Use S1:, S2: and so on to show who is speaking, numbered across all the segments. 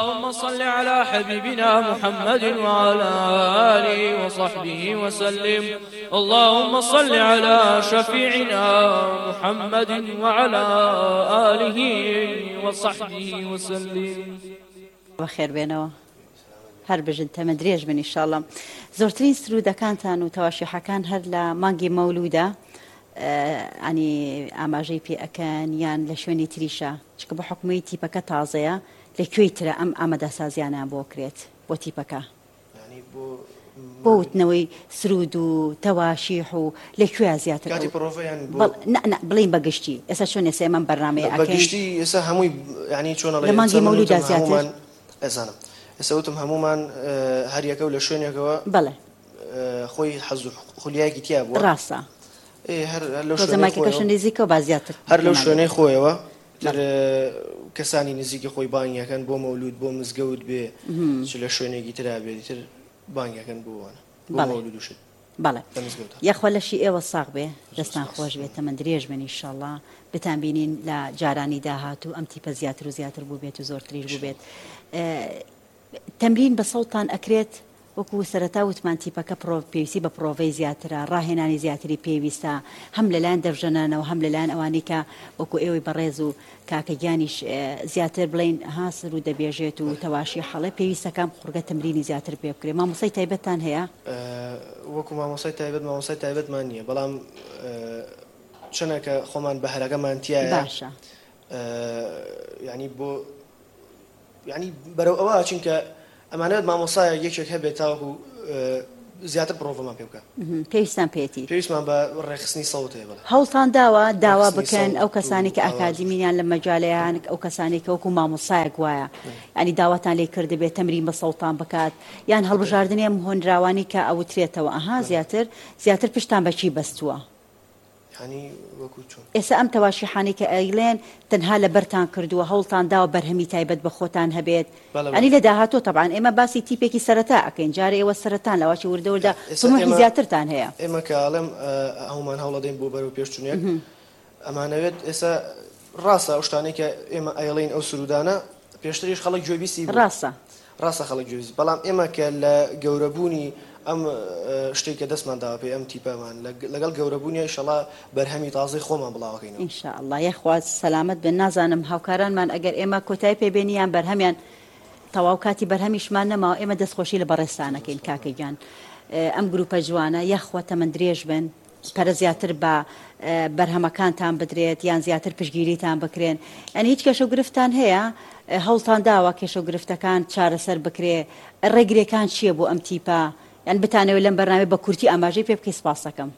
S1: اللهم صل على حبيبنا محمد وعلى آله وصحبه وسلم. اللهم صل على شفيعنا محمد وعلى آله وصحبه وسلم.
S2: بخير بينه هر بجن تمدريج من إن شاء الله. زورترين سرودة كانت أنو تواشيحة كان هر لمانجي مولودة يعني أماجي بي أكان يان لشوني تريشة شك بحكمي تيبكا تازية لكويترا أمدا سازيانا بوكريت بوتيبكا
S3: يعني
S2: بوتنوي سرودو تواشيحو لكوي زياتر
S3: كاتي بروفا يعني
S2: بلين بقشتي اسا شون يسا من برنامج اكن
S3: بقشتي اسا هموي يعني شلون الله
S2: لمانجي مولودة زياتر
S3: اسانا اسا وتم همومان هر يكو لشون يكو
S2: بله
S3: خوي حزو خلياكي تيابو
S2: راسا
S3: ايه هر لو
S2: شون كشون نزيكو بازياتر
S3: هر لو شون خويوا كساني نزيكي خوي بانيا كان بو مولود بو مزقود بي شلو شوني ترا بي تر بانيا كان بو انا بو مولود وشد
S2: بله يا خو لشي ايوا صاغ به دستان خوش به تمندريج من ان شاء الله بتامبينين لا جاراني داهاتو امتي بزياتر وزياتر بو بيت وزور تريج بو بيت تمرين بصوتان اكريت وكو سرتاوت مان تيبكا برو بيسي ببروفي زياتر راهناني زياتري بيويستا هم للان درجنانا وهم للان اوانيكا وكو ايوي بريزو كاكجانيش زياتر بلين هاسر ودبيجيتو تواشي حالي بيويستا كام خرقة تمريني زياتر بيبكري ما مصي تايبتان هيا
S3: وكو ما مصي تايبت مانية بلام شنك خومان بحرقة مانتيا
S2: باشا
S3: يعني بو يعني برو أواه چنك أمانات ما مصايا يكشك هبه تاهو زيادة بروفا ما بيبكا
S2: بيستان بيتي
S3: بيست ما برخصني صوته بلا
S2: هولتان داوا بكن أو كساني كأكاديميان لما جاليان أو كساني كوكو ما مصايا قوايا يعني داواتان لي كرد بي تمرين بصوتان بكات يعني هالبجاردنيا مهون راواني كا أو تريتا وأها زياتر بشتان بشي بستوا
S3: يعني وكوتشو
S2: إسا أم تواشيحاني كأيلين تنها لبرتان كردوا هولتان داوا برهمي تايبت بخوتان هبيت يعني لداهاتو طبعا إما باسي تيبيكي سرطاء أكين جاري إيوا السرطان لواشي وردا طموحي زياترتان هيا
S3: إما كعالم همان هولدين بوبرو بيشتونيك أما نويد إسا راسا أشتاني كإما أيلين أو سرودانا بيشتريش خلق جوي بيسي راسا خلق جوي بيسي بلام إما كالجوربوني ام شتي كدسمان دا بي ام تيبا مان لقال جوربوني ان شاء الله برهمي تازي خوما بلاوكينا
S2: ان شاء الله يا اخوات سلامت بالنازانم هاوكاران من اگر اما كوتاي بينيان برهميان تواوكاتي برهميش ما نما اما دسخوشي لبرستانكين كاكي جان ام جروب جوانا يا اخوات من دريج بن پرزياتر با برهمكانتان بدريت يان زياتر پشگيريتان بكرين يعني هيچ كشو گرفتان هيا هولتان داوا كشو گرفتكان چارەسەر بكري الرگري كان شي بو ام تيبا يعني بتاني ولا برنامج بكورتي أماجي بيبكي سباسكم.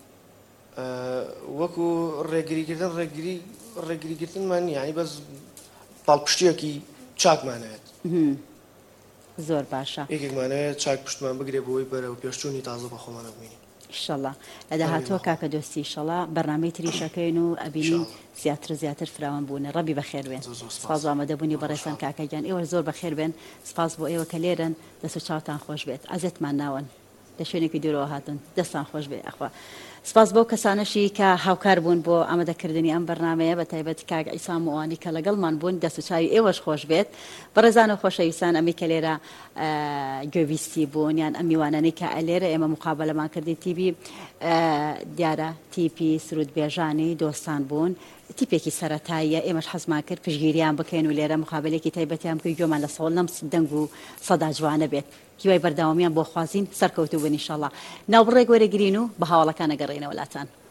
S3: وكو رجري كتن من يعني بس طالبشتي كي شاك معناه.
S2: زور باشا.
S3: إيك معناه شاك بشت من بقرب وي برا وبيشتوني تازه بخومنا بميني.
S2: إن شاء الله. هذا هاتوا كاكدوستي إن شاء الله برنامج تريشة كينو أبيني زياتر فراوان بونه ربي بخير بين. سپاس وامد بوني بريسان كاكجان إيوه زور بخير بين سپاس بو إيوه كليرن دستو شاطان خوش بيت عزت معناون. لشونێکی دوورەوە هاتن دەستان خۆش بێ ئەخوا سپاس بۆ کەسانەشی کە هاوکار بوون بۆ ئامادەکردنی ئەم بەرنامەیە بە تایبەت کاک عیسا موانی کە لەگەڵمان بوون دەست و چاوی ئێوەش خۆش بێت بەڕێزان و خۆشەویستان ئەمی کە لێرە گوێویستی بوون یان ئەم میوانانەی کە لێرە ئێمە مقابلەمان کردی تیبی دیارە تیپی سرودبێژانی دۆستان بوون تیپێکی سەرەتاییە ئێمەش حەزمان کرد پشگیریان بکەین و لێرە مقابلێکی تایبەتیان بکەین گوێمان لە سەوڵ نەم دەنگ و سەدا جوانە بێت هیوای بەردەوامیان بۆ خوازین سەرکەوتوو بن ئینشەڵڵا ناوبڕێک وەرەگرین و بە هاوڵەکان ئەگەڕێنەوە لاتان